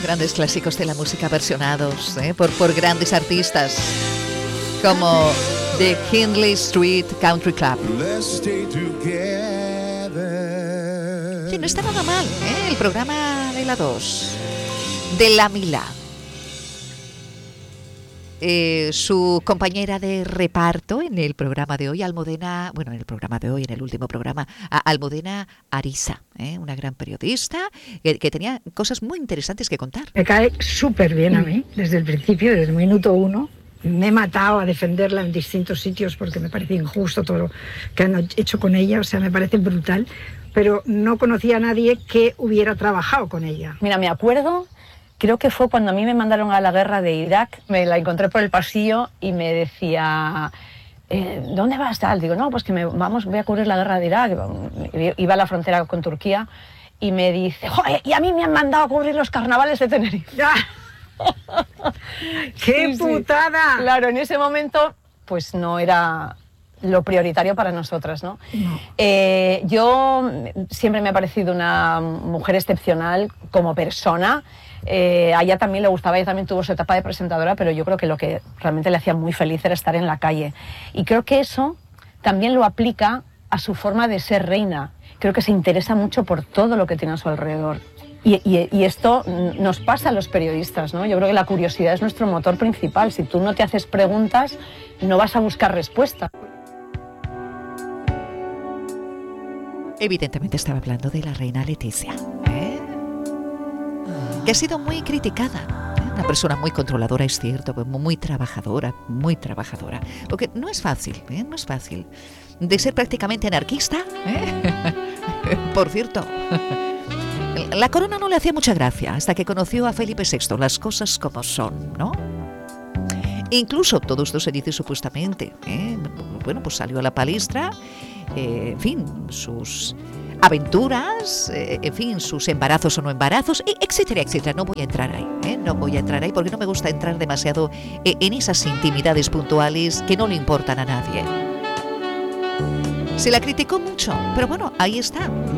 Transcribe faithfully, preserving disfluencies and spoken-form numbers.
grandes clásicos de la música versionados ¿eh? por, por grandes artistas como The Hindley Street Country Club. Sí, no está nada mal, ¿eh? El programa de la dos, de la Mila. Eh, su compañera de reparto en el programa de hoy, Almudena, bueno, en el programa de hoy, en el último programa, Almudena Ariza, ¿eh? Una gran periodista que, que tenía cosas muy interesantes que contar. Me cae súper bien a mí, desde el principio, desde el minuto uno. Me he matado a defenderla en distintos sitios porque me parece injusto todo lo que han hecho con ella, o sea, me parece brutal, pero no conocía a nadie que hubiera trabajado con ella. Mira, me acuerdo... Creo que fue cuando a mí me mandaron a la guerra de Irak, me la encontré por el pasillo y me decía, eh, ¿dónde vas tal? Digo, no, pues que me, vamos, voy a cubrir la guerra de Irak. Iba a la frontera con Turquía y me dice, joder, y a mí me han mandado a cubrir los carnavales de Tenerife. ¡Qué sí, putada! Sí. Claro, en ese momento, pues no era lo prioritario para nosotras, ¿no? no. Eh, yo siempre me ha parecido una mujer excepcional como persona. Eh, a ella también le gustaba, ella también tuvo su etapa de presentadora, pero yo creo que lo que realmente le hacía muy feliz era estar en la calle. Y creo que eso también lo aplica a su forma de ser reina. Creo que se interesa mucho por todo lo que tiene a su alrededor. Y, y, y esto nos pasa a los periodistas, ¿no? Yo creo que la curiosidad es nuestro motor principal. Si tú no te haces preguntas, no vas a buscar respuestas. Evidentemente estaba hablando de la reina Leticia, ¿eh? que ha sido muy criticada. ¿eh? Una persona muy controladora, es cierto, muy trabajadora, muy trabajadora. Porque no es fácil, ¿eh? no es fácil. De ser prácticamente anarquista, ¿eh? Por cierto, la corona no le hacía mucha gracia hasta que conoció a Felipe sexto, las cosas como son, ¿no? Incluso todo esto se dice supuestamente, ¿eh? Bueno, pues salió a la palestra, eh, en fin, sus aventuras, eh, en fin, sus embarazos o no embarazos, etcétera, etcétera. No voy a entrar ahí, ¿eh? no voy a entrar ahí porque no me gusta entrar demasiado eh, en esas intimidades puntuales que no le importan a nadie. Se la criticó mucho, pero bueno, ahí está.